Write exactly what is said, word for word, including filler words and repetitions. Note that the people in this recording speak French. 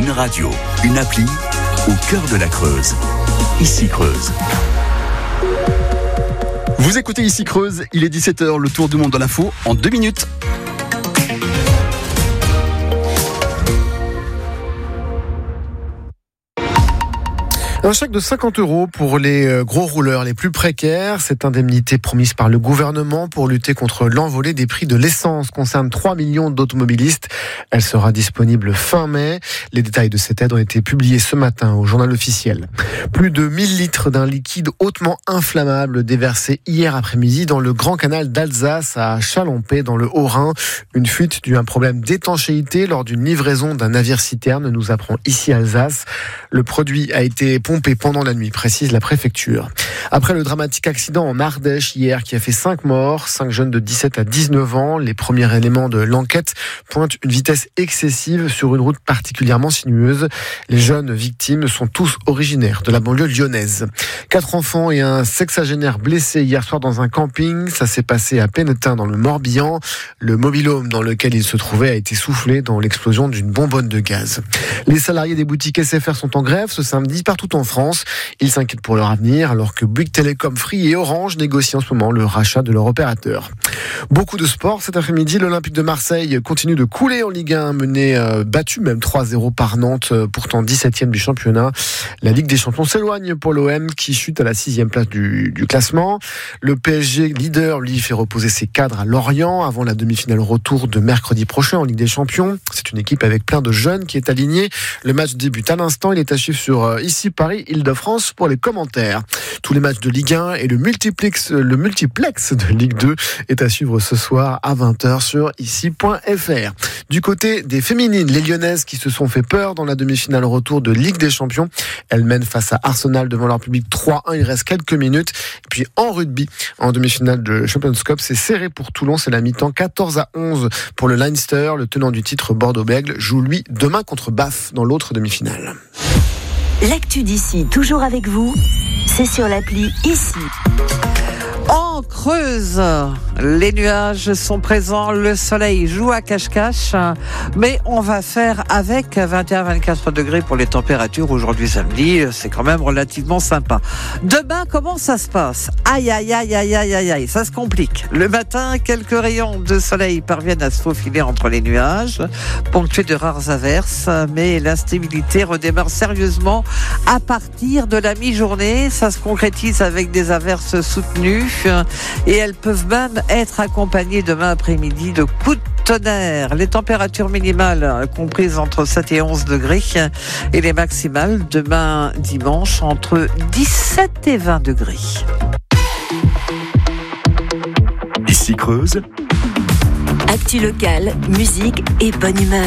Une radio, une appli, au cœur de la Creuse. Ici Creuse. Vous écoutez Ici Creuse, il est dix-sept heures, le tour du monde de l'info en deux minutes. Un chèque de cinquante euros pour les gros rouleurs les plus précaires. Cette indemnité promise par le gouvernement pour lutter contre l'envolée des prix de l'essence concerne trois millions d'automobilistes. Elle sera disponible fin mai. Les détails de cette aide ont été publiés ce matin au journal officiel. Plus de mille litres d'un liquide hautement inflammable déversé hier après-midi dans le Grand Canal d'Alsace à Chalampé dans le Haut-Rhin. Une fuite due à un problème d'étanchéité lors d'une livraison d'un navire-citerne, nous apprend ici Alsace. Le produit a été pompé pendant la nuit, précise la préfecture. Après le dramatique accident en Ardèche hier qui a fait cinq morts, cinq jeunes de dix-sept à dix-neuf ans, les premiers éléments de l'enquête pointent une vitesse excessive sur une route particulièrement sinueuse. Les jeunes victimes sont tous originaires de la banlieue lyonnaise. Quatre enfants et un sexagénaire blessés hier soir dans un camping. Ça s'est passé à Pennetin dans le Morbihan. Le mobil-home dans lequel ils se trouvaient a été soufflé dans l'explosion d'une bonbonne de gaz. Les salariés des boutiques S F R sont en grève ce samedi partout en France. Ils s'inquiètent pour leur avenir alors que Bouygues Telecom, Free et Orange négocient en ce moment le rachat de leur opérateur. Beaucoup de sport cet après-midi. L'Olympique de Marseille continue de couler en Ligue un, mené euh, battu même trois zéro par Nantes, euh, pourtant dix-septième du championnat. La Ligue des Champions s'éloigne pour l'O M qui chute à la sixième place du, du classement. Le P S G leader, lui, fait reposer ses cadres à Lorient avant la demi-finale retour de mercredi prochain en Ligue des Champions. C'est une équipe avec plein de jeunes qui est alignée. Le match débute à l'instant. Il est à suivre sur euh, ici Paris, Île-de-France pour les commentaires. Tous les matchs de Ligue un et le multiplex, le multiplex de Ligue deux est à suivre ce soir à vingt heures sur ici point f r. Du côté des féminines, les Lyonnaises qui se sont fait peur dans la demi-finale retour de Ligue des Champions. Elles mènent face à Arsenal devant leur public trois un. Il reste quelques minutes. Et puis en rugby, en demi-finale de Champions Cup, c'est serré pour Toulon. C'est la mi-temps quatorze à onze pour le Leinster. Le tenant du titre Bordeaux-Bègles joue lui demain contre Bath dans l'autre demi-finale. L'actu d'ici, toujours avec vous, c'est sur l'appli Ici. En Creuse, les nuages sont présents, le soleil joue à cache-cache, mais on va faire avec vingt et un à vingt-quatre degrés pour les températures aujourd'hui samedi, c'est quand même relativement sympa. Demain, comment ça se passe ? Aïe, aïe, aïe, aïe, aïe, aïe, aïe, ça se complique. Le matin, quelques rayons de soleil parviennent à se faufiler entre les nuages, ponctués de rares averses, mais l'instabilité redémarre sérieusement à partir de la mi-journée. Ça se concrétise avec des averses soutenues, et elles peuvent même être accompagnées demain après-midi de coups de tonnerre. Les températures minimales comprises entre sept et onze degrés et les maximales demain dimanche entre dix-sept et vingt degrés. Ici Creuse. Actu locale, musique et bonne humeur.